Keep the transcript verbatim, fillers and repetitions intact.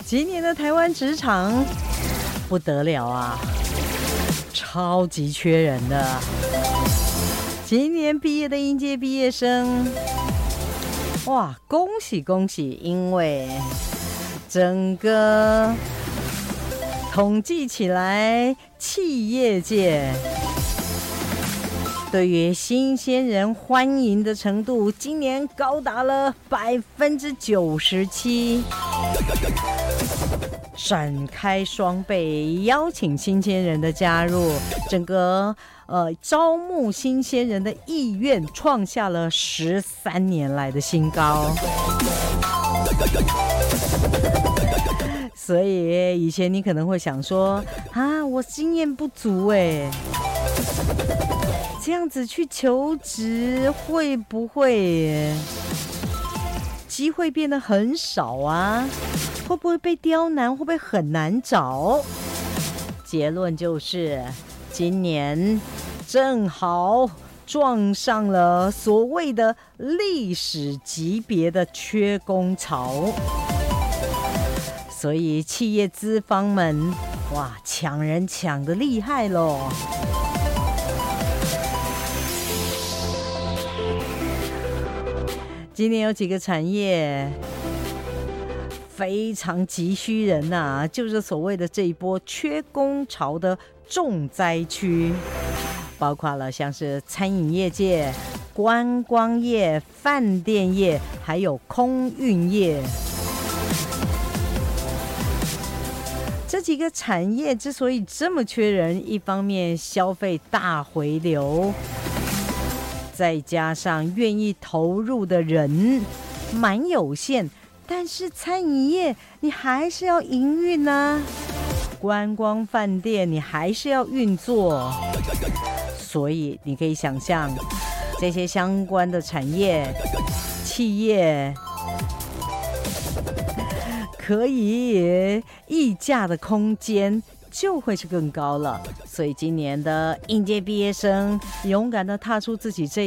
今年的台湾职场不得了啊，超级缺人的。今年毕业的应届毕业生，哇，恭喜恭喜！因为整个统计起来，企业界对于新鲜人欢迎的程度，今年高达了百分之九十七，展开双倍，邀请新鲜人的加入，整个呃招募新鲜人的意愿创下了十三年来的新高。所以以前你可能会想说啊，我经验不足哎。这样子去求职会不会机会变得很少啊？会不会被刁难？会不会很难找？结论就是今年正好撞上了所谓的历史级别的缺工潮，所以企业资方们哇，抢人抢得厉害咯。今年有几个产业非常急需人啊，就是所谓的这一波缺工潮的重灾区，包括了像是餐饮业界、观光业、饭店业，还有空运业。这几个产业之所以这么缺人，一方面消费大回流，再加上愿意投入的人蛮有限，但是餐饮业你还是要营运啊，观光饭店你还是要运作，所以你可以想象这些相关的产业企业可以溢价的空间就会是更高了。所以今年的应届毕业生勇敢的踏出自己这